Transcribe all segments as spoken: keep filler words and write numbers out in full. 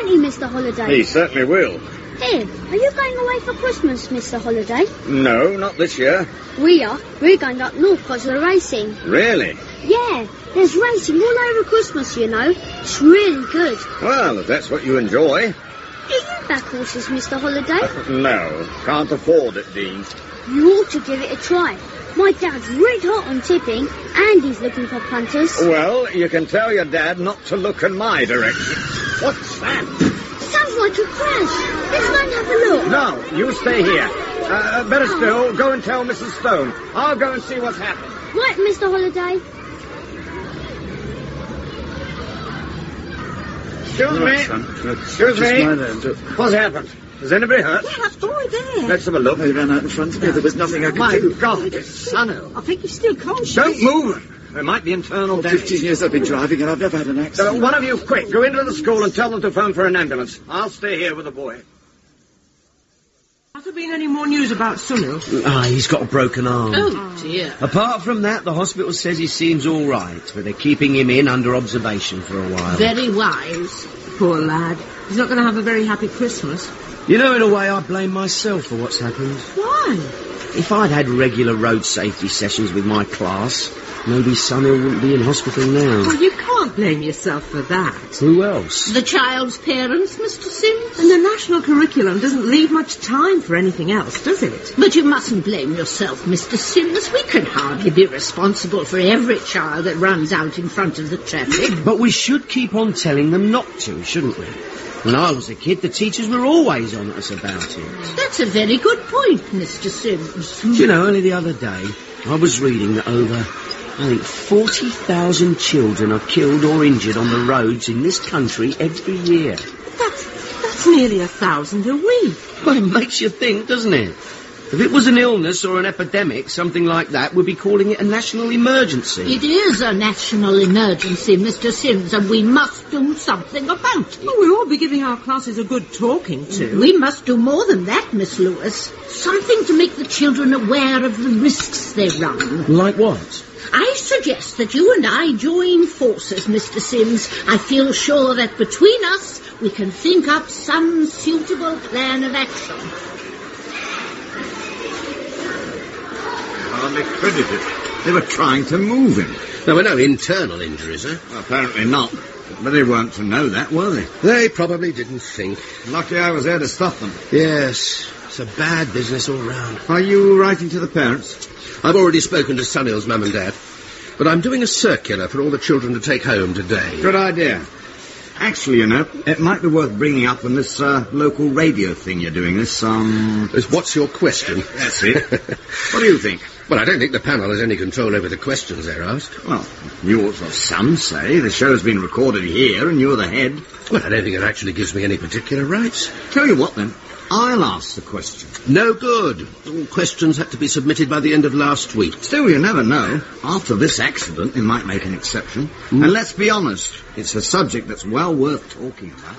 won't he, Mister Holiday? He certainly will. Here, are you going away for Christmas, Mister Holiday? No, not this year. We are. We're going up north because of the racing. Really? Yeah, there's racing all over Christmas, you know. It's really good. Well, if that's what you enjoy. Do you back horses, Mister Holiday? No, can't afford it, Dean. You ought to give it a try. My dad's red hot on tipping, and he's looking for punters. Well, you can tell your dad not to look in my direction. What's that? Sounds like a crash. Let's go and have a look. No, you stay here. Uh, better still, go and tell Missus Stone. I'll go and see what's happened. Right, Mister Holiday. Excuse me. Excuse me. What's happened? Has anybody hurt? Yeah, that boy there. Let's have a look. They ran out in front of me. There was nothing I could My do. My God, it's Sunil. I think he's still conscious. Don't move. There might be internal For damage. fifteen years I've been driving and I've never had an accident. Uh, one of you, quick, go into the school and tell them to phone for an ambulance. I'll stay here with the boy. Has there been any more news about Sunil? Ah, he's got a broken arm. Oh, dear. Apart from that, the hospital says he seems all right, but they're keeping him in under observation for a while. Very wise. Poor lad. He's not going to have a very happy Christmas. You know, in a way, I blame myself for what's happened. Why? If I'd had regular road safety sessions with my class, maybe Sunil wouldn't be in hospital now. Well, you can't blame yourself for that. Who else? The child's parents, Mister Sims. And the national curriculum doesn't leave much time for anything else, does it? But you mustn't blame yourself, Mister Sims. We can hardly be responsible for every child that runs out in front of the traffic. But we should keep on telling them not to, shouldn't we? When I was a kid, the teachers were always on us about it. That's a very good point, Mister Sims. Do you know, only the other day, I was reading that over, I think, forty thousand children are killed or injured on the roads in this country every year. That's, that's nearly a thousand a week. Well, it makes you think, doesn't it? If it was an illness or an epidemic, something like that, we'd be calling it a national emergency. It is a national emergency, Mister Sims, and we must do something about it. Well, we ought to be giving our classes a good talking to. We must do more than that, Miss Lewis. Something to make the children aware of the risks they run. Like what? I suggest that you and I join forces, Mister Sims. I feel sure that between us we can think up some suitable plan of action. Hardly credited. They were trying to move him. There were no internal injuries, eh? Well, apparently not. But they weren't to know that, were they? They probably didn't think. Lucky I was there to stop them. Yes, it's a bad business all round. Are you writing to the parents? I've already spoken to Sunil's mum and dad, but I'm doing a circular for all the children to take home today. Good idea. Actually, you know, it might be worth bringing up on this uh, local radio thing you're doing. This, um... What's your question? That's it. What do you think? Well, I don't think the panel has any control over the questions they're asked. Well, you ought to have some say. The show's been recorded here, and you're the head. Well, I don't think it actually gives me any particular rights. Tell you what, then. I'll ask the question. No good. All questions had to be submitted by the end of last week. Still, you never know. After this accident, they might make an exception. Mm. And let's be honest, it's a subject that's well worth talking about.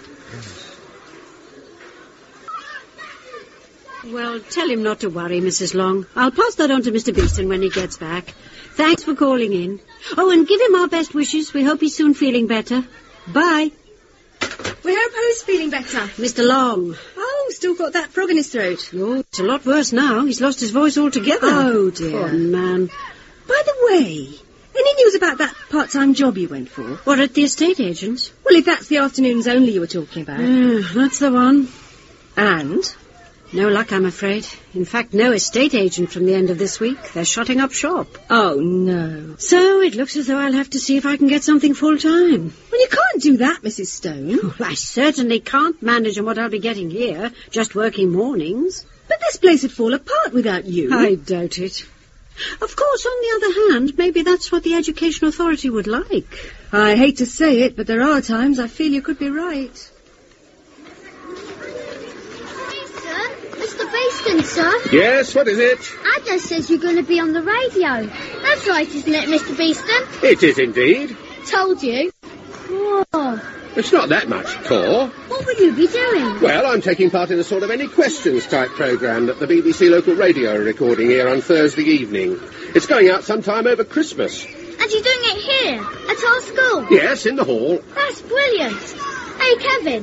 Well, tell him not to worry, Missus Long. I'll pass that on to Mister Beeston when he gets back. Thanks for calling in. Oh, and give him our best wishes. We hope he's soon feeling better. Bye. We hope who's feeling better? Mister Long. Oh, still got that frog in his throat. Oh, it's a lot worse now. He's lost his voice altogether. Oh, dear. Poor man. By the way, any news about that part-time job you went for? What, at the estate agent's? Well, if that's the afternoons only you were talking about. Uh, that's the one. And? No luck, I'm afraid. In fact, no estate agent from the end of this week. They're shutting up shop. Oh, no. So it looks as though I'll have to see if I can get something full-time. Well, you can't do that, Missus Stone. Well, I certainly can't manage on what I'll be getting here, just working mornings. But this place would fall apart without you. I doubt it. Of course, on the other hand, maybe that's what the Education Authority would like. I hate to say it, but there are times I feel you could be right. Mister Beeston, sir? Yes, what is it? Adler says you're going to be on the radio. That's right, isn't it, Mister Beeston? It is indeed. Told you. Whoa. It's not that much, Tor. What will you be doing? Well, I'm taking part in a sort of any questions type programme that the B B C local radio are recording here on Thursday evening. It's going out sometime over Christmas. And you're doing it here, at our school? Yes, in the hall. That's brilliant. Hey, Kevin.